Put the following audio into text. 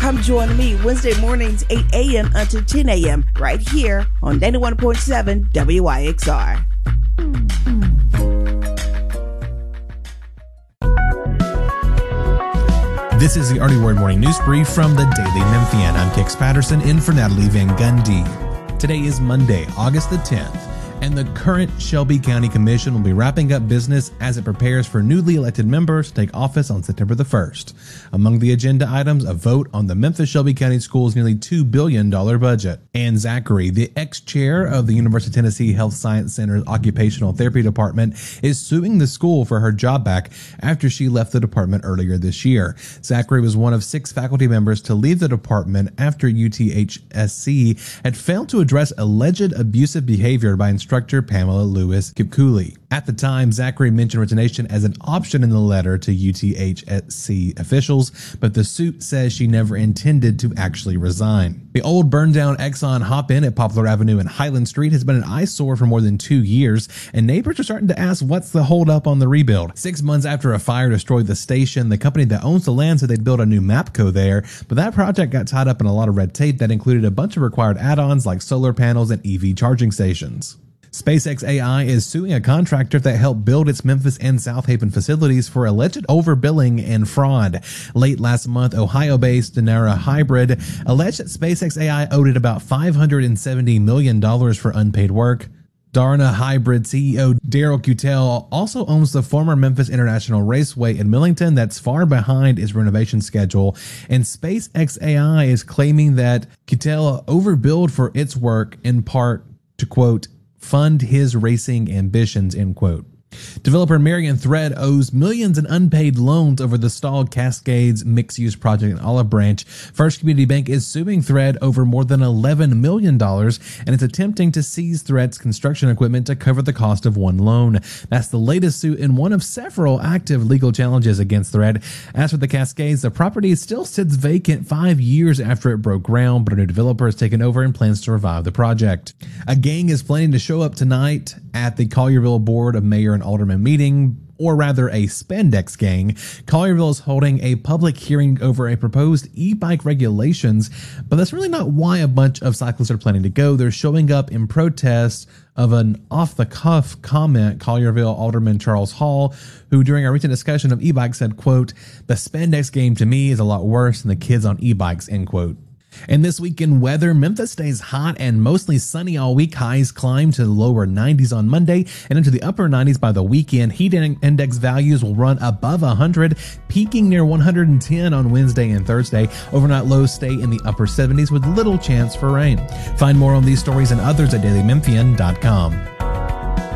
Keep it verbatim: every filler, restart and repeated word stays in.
Come join me Wednesday mornings, eight a.m. until ten a.m. right here on ninety-one point seven W I X R. This is the Early Word Morning News Brief from the Daily Memphian. I'm Kix Patterson in for Natalie Van Gundy. Today is Monday, August the tenth, and the current Shelby County Commission will be wrapping up business as it prepares for newly elected members to take office on September the first. Among the agenda items, a vote on the Memphis-Shelby County Schools' nearly two billion dollars budget. Ann Zachary, the ex-chair of the University of Tennessee Health Science Center's Occupational Therapy Department, is suing the school for her job back after she left the department earlier this year. Zachary was one of six faculty members to leave the department after U T H S C had failed to address alleged abusive behavior by instructor Pamela Lewis Kipkuli. At the time, Zachary mentioned resignation as an option in the letter to U T H S C officials, but the suit says she never intended to actually resign. The old burned-down Exxon Hop-In at Poplar Avenue and Highland Street has been an eyesore for more than two years, and neighbors are starting to ask what's the holdup on the rebuild. Six months after a fire destroyed the station, the company that owns the land said they'd build a new MAPCO there, but that project got tied up in a lot of red tape that included a bunch of required add-ons like solar panels and E V charging stations. SpaceX A I is suing a contractor that helped build its Memphis and South Haven facilities for alleged overbilling and fraud. Late last month, Ohio-based Denara Hybrid alleged that SpaceX A I owed it about five hundred seventy million dollars for unpaid work. Darna Hybrid C E O Daryl Cutel also owns the former Memphis International Raceway in Millington that's far behind its renovation schedule, and SpaceX A I is claiming that Cutel overbilled for its work in part to, quote, fund his racing ambitions, end quote. Developer Marion Thread owes millions in unpaid loans over the stalled Cascades mixed-use project in Olive Branch. First Community Bank is suing Thread over more than eleven million dollars, and it's attempting to seize Thread's construction equipment to cover the cost of one loan. That's the latest suit in one of several active legal challenges against Thread. As for the Cascades, the property still sits vacant five years after it broke ground, but a new developer has taken over and plans to revive the project. A gang is planning to show up tonight at the Collierville Board of Mayor and Alderman meeting, or rather a spandex gang. Collierville is holding a public hearing over a proposed e-bike regulations, but that's really not why a bunch of cyclists are planning to go. They're showing up in protest of an off-the-cuff comment Collierville Alderman Charles Hall, who during a recent discussion of e-bikes said, quote, "The spandex game to me is a lot worse than the kids on e-bikes," end quote. And this weekend weather, Memphis stays hot and mostly sunny all week. Highs climb to the lower nineties on Monday and into the upper nineties by the weekend. Heat index values will run above one hundred, peaking near one hundred ten on Wednesday and Thursday. Overnight lows stay in the upper seventies with little chance for rain. Find more on these stories and others at daily memphian dot com.